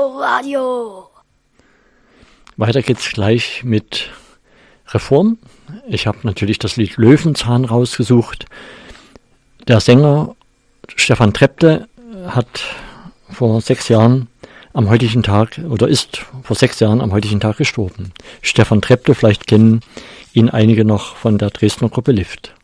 Autoradio. Weiter geht's gleich mit Reform. Ich habe natürlich das Lied Löwenzahn rausgesucht. Der Sänger Stefan Trepte hat vor 6 Jahren am heutigen Tag ist vor 6 Jahren am heutigen Tag gestorben. Stefan Trepte, vielleicht kennen ihn einige noch von der Dresdner Gruppe Lift.